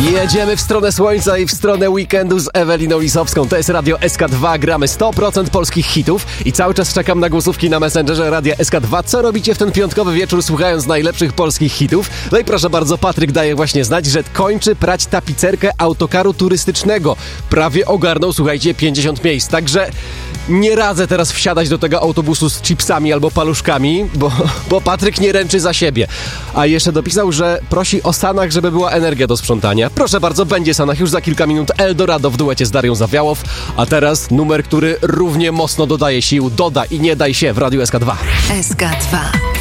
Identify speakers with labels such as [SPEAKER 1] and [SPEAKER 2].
[SPEAKER 1] Jedziemy w stronę słońca i w stronę weekendu z Eweliną Lisowską. To jest Radio SK2, gramy 100% polskich hitów i cały czas czekam na głosówki na Messengerze Radia SK2. Co robicie w ten piątkowy wieczór, słuchając najlepszych polskich hitów? No i proszę bardzo, Patryk daje właśnie znać, że kończy prać tapicerkę autokaru turystycznego. Prawie ogarnął, słuchajcie, 50 miejsc, także nie radzę teraz wsiadać do tego autobusu z chipsami albo paluszkami, bo Patryk nie ręczy za siebie. A jeszcze dopisał, że prosi o Sanach, żeby była energia do sprzątania. Proszę bardzo, będzie Sanach już za kilka minut. Eldorado w duecie z Darią Zawiałow. A teraz numer, który równie mocno dodaje sił. Doda i nie daj się w Radiu SK2.
[SPEAKER 2] SK2.